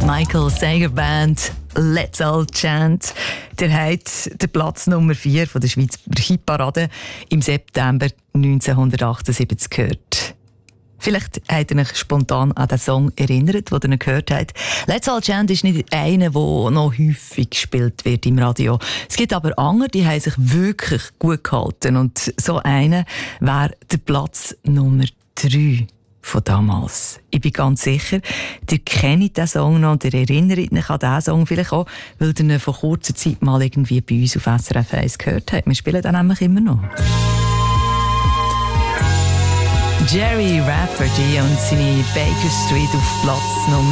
Michael Sager Band, Let's All Chant. Der hat den Platz Nummer 4 von der Schweizer Hitparade im September 1978 gehört. Vielleicht habt ihr euch spontan an den Song erinnert, den ihr gehört habt. Let's All Chant ist nicht einer, der noch häufig gespielt wird im Radio. Es gibt aber andere, die haben sich wirklich gut gehalten. Und so einer wäre der Platz Nummer 3 von damals. Ich bin ganz sicher, ihr kennt diesen Song noch und ihr erinnert euch an diesen Song vielleicht auch, weil ihr ihn vor kurzer Zeit mal irgendwie bei uns auf SRF 1 gehört habt. Wir spielen den nämlich immer noch. Jerry Rafferty und seine Baker Street auf Platz Nummer